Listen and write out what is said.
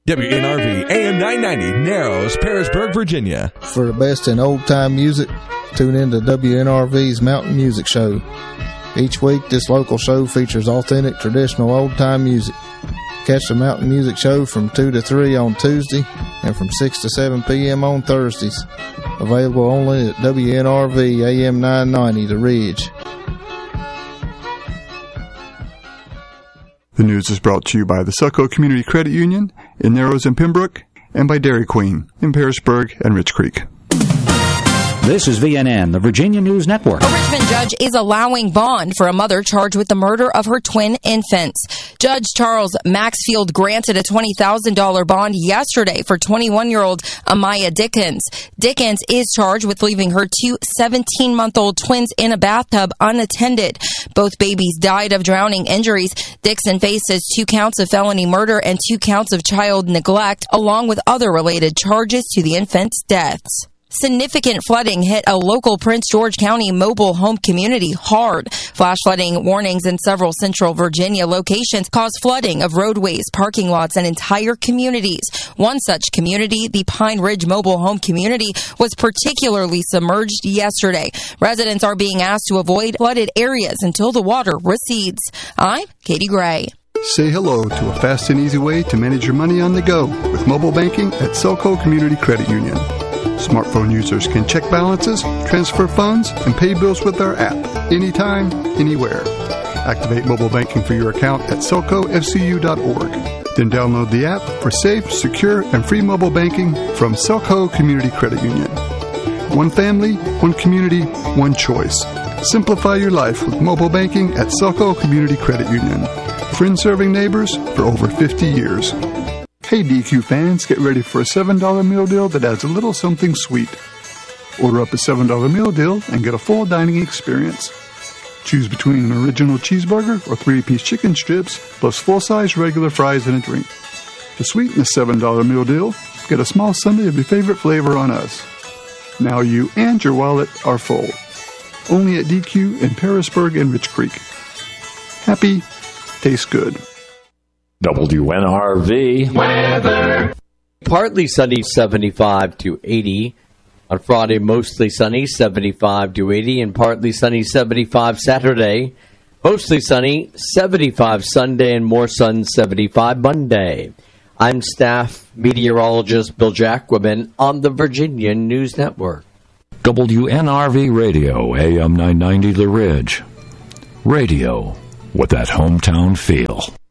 WNRV AM 990, Narrows, Parisburg, Virginia. For the best in old-time music, tune in to WNRV's Mountain Music Show. Each week, this local show features authentic, traditional old-time music. Catch the Mountain Music Show from 2 to 3 on Tuesday and from 6 to 7 p.m. on Thursdays. Available only at WNRV AM 990, The Ridge. The news is brought to you by the Selco Community Credit Union in Narrows and Pembroke, and by Dairy Queen in Parisburg and Rich Creek. This is VNN, the Virginia News Network. A Richmond judge is allowing bond for a mother charged with the murder of her twin infants. Judge Charles Maxfield granted a $20,000 bond yesterday for 21-year-old Amaya Dickens. Dickens is charged with leaving her two 17-month-old twins in a bathtub unattended. Both babies died of drowning injuries. Dixon faces 2 counts of felony murder and 2 counts of child neglect, along with other related charges to the infants' deaths. Significant flooding hit a local Prince George County mobile home community hard. Flash flooding warnings in several central Virginia locations caused flooding of roadways, parking lots, and entire communities. One such community, the Pine Ridge Mobile Home Community, was particularly submerged yesterday. Residents are being asked to avoid flooded areas until the water recedes. I'm Katie Gray. Say hello to a fast and easy way to manage your money on the go with mobile banking at Selco Community Credit Union. Smartphone users can check balances, transfer funds, and pay bills with our app anytime, anywhere. Activate mobile banking for your account at selcofcu.org. Then download the app for safe, secure, and free mobile banking from Selco Community Credit Union. One family, one community, one choice. Simplify your life with mobile banking at Selco Community Credit Union. Friends serving neighbors for over 50 years. Hey DQ fans, get ready for a $7 meal deal that adds a little something sweet. Order up a $7 meal deal and get a full dining experience. Choose between an original cheeseburger or 3-piece chicken strips, plus full-size regular fries and a drink. To sweeten the $7 meal deal, get a small sundae of your favorite flavor on us. Now you and your wallet are full. Only at DQ in Parisburg and Rich Creek. Happy, tastes good. WNRV weather. Partly sunny, 75 to 80. On Friday, mostly sunny, 75 to 80. And partly sunny, 75 Saturday. Mostly sunny, 75 Sunday. And more sun, 75 Monday. I'm staff meteorologist Bill Jacquemin on the Virginia News Network. WNRV Radio, AM 990 The Ridge. Radio with that hometown feel.